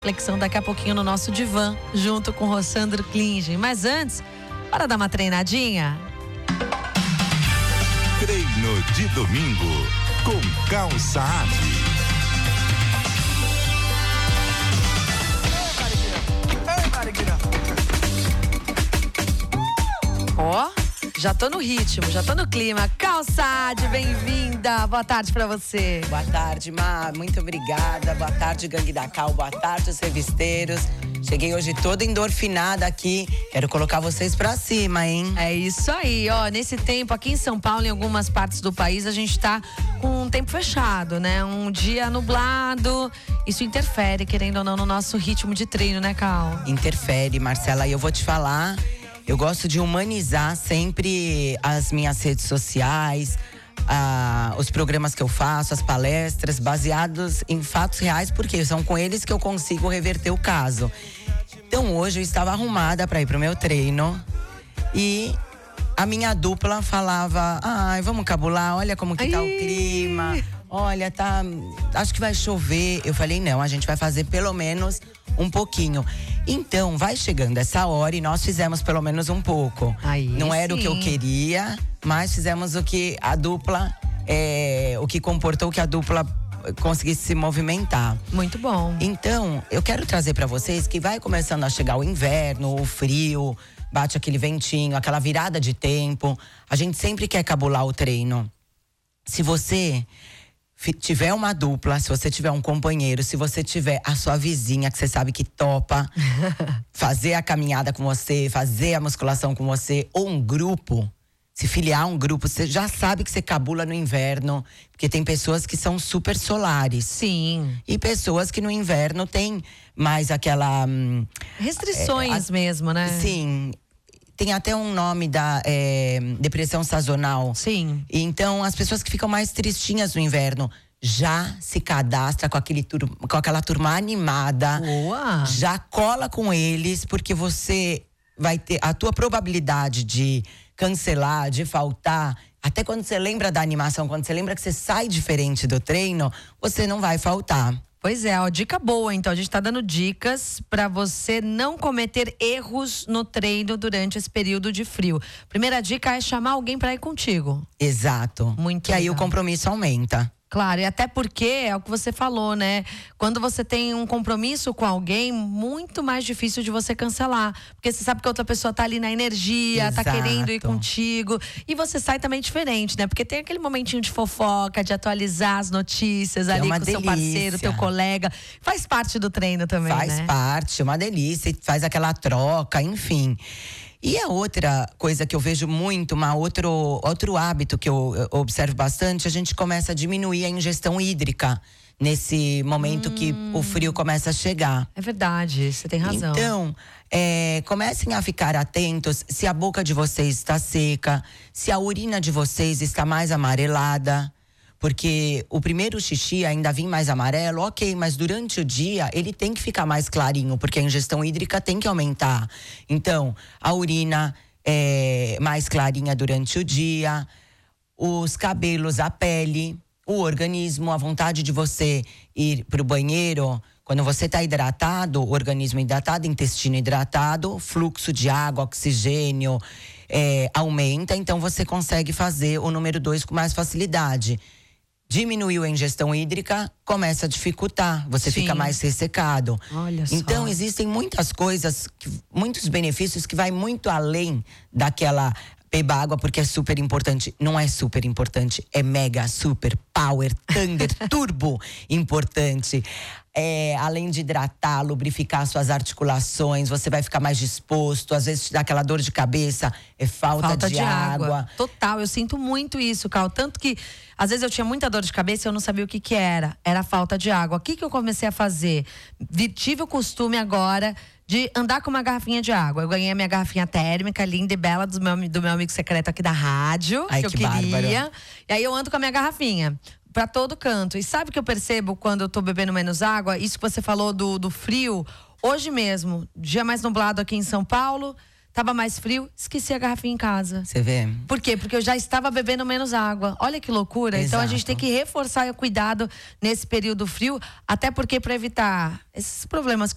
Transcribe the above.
Flexão daqui a pouquinho no nosso divã, junto com Rossandro Klingen. Mas antes, bora dar uma treinadinha? Treino de domingo com Cal Saad. Ó, já tô no ritmo, já tô no clima. Cal Saad, bem-vinda. Boa tarde pra você. Boa tarde, Má. Muito obrigada. Boa tarde, Gangue da Cal. Boa tarde, os revisteiros. Cheguei hoje toda endorfinada aqui. Quero colocar vocês pra cima, hein? É isso aí, ó. Nesse tempo, aqui em São Paulo, em algumas partes do país, a gente tá com um tempo fechado, né? Um dia nublado. Isso interfere, querendo ou não, no nosso ritmo de treino, né, Cal? Interfere, Marcela. E eu vou te falar, eu gosto de humanizar sempre as minhas redes sociais, os programas que eu faço, as palestras, baseados em fatos reais, porque são com eles que eu consigo reverter o caso. Então hoje eu estava arrumada para ir pro meu treino e a minha dupla falava: ai, vamos cabular, olha como que tá o clima, olha, acho que vai chover. Eu falei: não, a gente vai fazer pelo menos um pouquinho. Então, vai chegando essa hora e nós fizemos pelo menos um pouco. Aí, não era sim. o que eu queria, mas fizemos o que a dupla, o que comportou que a dupla conseguisse se movimentar. Muito bom. Então, eu quero trazer pra vocês que vai começando a chegar o inverno, o frio, bate aquele ventinho, aquela virada de tempo. A gente sempre quer cabular o treino. Se você tiver uma dupla, se você tiver um companheiro, se você tiver a sua vizinha que você sabe que topa fazer a caminhada com você, fazer a musculação com você, ou um grupo, se filiar a um grupo, você já sabe que você cabula no inverno, porque tem pessoas que são super solares. Sim. E pessoas que no inverno tem mais aquela restrições mesmo, né? Sim. Tem até um nome da depressão sazonal. Sim. Então, as pessoas que ficam mais tristinhas no inverno já se cadastra com aquela turma animada. Boa. Já cola com eles, porque você vai ter a tua probabilidade de cancelar, de faltar. Até quando você lembra da animação, quando você lembra que você sai diferente do treino, você não vai faltar. Pois é, ó, dica boa, então. A gente tá dando dicas pra você não cometer erros no treino durante esse período de frio. Primeira dica é chamar alguém pra ir contigo. Exato. Muito que aí legal. o compromisso aumenta. Claro, e até porque é o que você falou, né? Quando você tem um compromisso com alguém, muito mais difícil de você cancelar. Porque você sabe que a outra pessoa tá ali na energia, Exato. tá querendo ir contigo. E você sai também diferente, né? Porque tem aquele momentinho de fofoca, de atualizar as notícias ali com o seu parceiro, teu colega. Faz parte do treino também, Faz né? parte, uma delícia. Faz aquela troca, enfim. E a outra coisa que eu vejo muito, outro hábito que eu observo bastante, a gente começa a diminuir a ingestão hídrica nesse momento que o frio começa a chegar. É verdade, você tem razão. Então, comecem a ficar atentos se a boca de vocês está seca, se a urina de vocês está mais amarelada. Porque o primeiro xixi ainda vem mais amarelo, ok, mas durante o dia ele tem que ficar mais clarinho, porque a ingestão hídrica tem que aumentar. Então, a urina é mais clarinha durante o dia, os cabelos, a pele, o organismo, a vontade de você ir pro banheiro. Quando você está hidratado, o organismo hidratado, intestino hidratado, fluxo de água, oxigênio aumenta, então você consegue fazer o número 2 com mais facilidade. Diminuiu a ingestão hídrica, começa a dificultar, você fica mais ressecado. Olha só. Então existem muitas coisas, muitos benefícios que vai muito além daquela beba água, porque é super importante. Não é super importante, é mega, super, power, thunder, turbo importante. Além de hidratar, lubrificar suas articulações, você vai ficar mais disposto. Às vezes te dá aquela dor de cabeça, é falta de água. Total, eu sinto muito isso, Cal. Tanto que, às vezes eu tinha muita dor de cabeça e eu não sabia o que era. Era falta de água. O que eu comecei a fazer? Tive o costume agora de andar com uma garrafinha de água. Eu ganhei a minha garrafinha térmica, linda e bela, do meu amigo secreto aqui da rádio. Ai, que eu queria. Bárbaro. E aí eu ando com a minha garrafinha pra todo canto. E sabe o que eu percebo quando eu tô bebendo menos água? Isso que você falou do frio. Hoje mesmo, dia mais nublado aqui em São Paulo, tava mais frio, esqueci a garrafinha em casa. Você vê? Por quê? Porque eu já estava bebendo menos água. Olha que loucura. Exato. Então a gente tem que reforçar o cuidado nesse período frio, até porque para evitar esses problemas